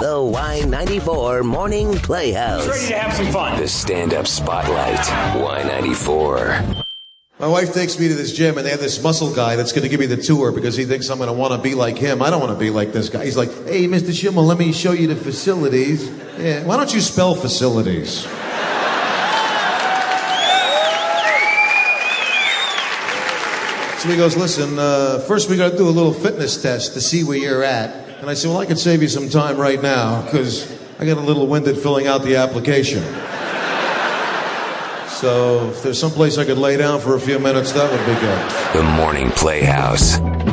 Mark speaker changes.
Speaker 1: The Y94 Morning Playhouse.
Speaker 2: Ready to have some fun.
Speaker 3: The stand-up spotlight. Y94.
Speaker 4: My wife takes me to this gym, and they have this muscle guy that's going to give me the tour because he thinks I'm going to want to be like him. I don't want to be like this guy. He's like, hey, Mr. Schimmel, let me show you the facilities. Yeah, why don't you spell facilities? So he goes, listen, first we got to do a little fitness test to see where you're at. And I said, well, I could save you some time right now because I got a little winded filling out the application. So if there's some place I could lay down for a few minutes, that would be good.
Speaker 3: The Morning Playhouse.